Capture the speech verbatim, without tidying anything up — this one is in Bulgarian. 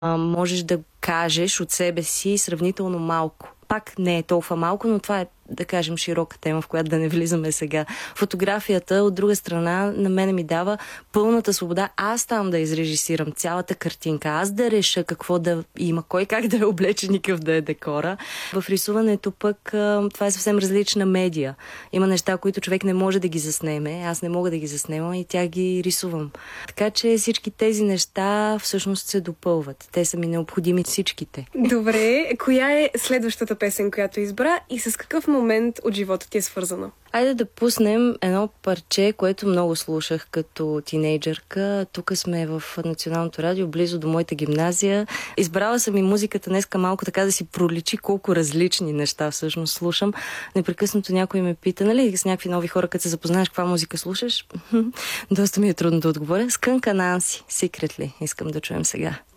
а, можеш да кажеш от себе си сравнително малко. Пак не е толкова малко, но това е, да кажем, широка тема, в която да не влизаме сега. Фотографията, от друга страна, на мене ми дава пълната свобода. Аз там да изрежисирам цялата картинка, аз да реша какво да има, кой как да е облечен и какъв да е декора. В рисуването пък това е съвсем различна медия. Има неща, които човек не може да ги заснеме, аз не мога да ги заснемам и тя ги рисувам. Така че всички тези неща всъщност се допълват. Те са ми необходими всичките. Добре, коя е следващата песен, която избра и с какъв момент от живота ти е свързана? Айде да пуснем едно парче, което много слушах като тинейджърка. Тук сме в Националното радио, близо до моята гимназия. Избрала съм и музиката днеска малко така да си проличи колко различни неща всъщност слушам. Непрекъснато някой ме пита, нали, с някакви нови хора, като се запознаеш каква музика слушаш. Доста ми е трудно да отговоря. Скънка Нанси, Secretly, искам да чуем сега.